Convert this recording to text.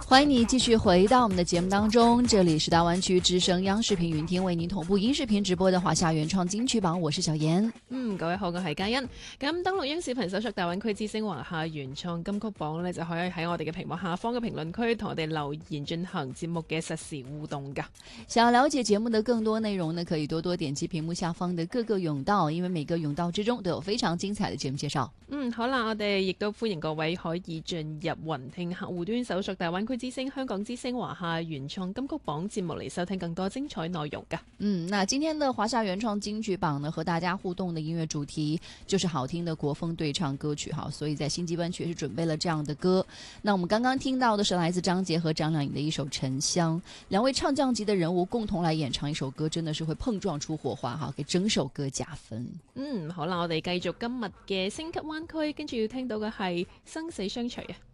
欢迎你继续回到我们的节目當中，這裡是大灣區之聲央視頻雲聽為您同步音視頻直播的華夏原創金曲榜，我是小妍。 各位好，我係嘉欣。咁登錄音視頻搜索大灣區之聲華夏原創金曲榜呢，就可以喺我哋嘅屏幕下方嘅評論區同我哋留言進行節目嘅實時互動噶。 想要了解節目的更多內容呢，可以多多點擊屏幕下方的各個甬道，因為每個甬道之中都有非常精彩的節目介紹。 好啦，我哋亦都歡迎各位可以進入雲聽客戶端搜索大灣區之聲、香港之聲華夏原創金曲榜節目嚟收聽更多精彩內容噶。 那今天的華夏原創金曲榜呢，和大家互動的音樂主題就是好聽的國風對唱歌曲哈，所以在星際灣區是準備了這樣的歌。那我們剛剛聽到的是來自張杰和張靓穎的一首《沉香》，兩位唱將級的人物共同來演唱一首歌，真的是會碰撞出火花哈，給整首歌加分。 好啦，我哋繼續今日嘅星級灣區，跟住要聽到嘅係生死相隨啊。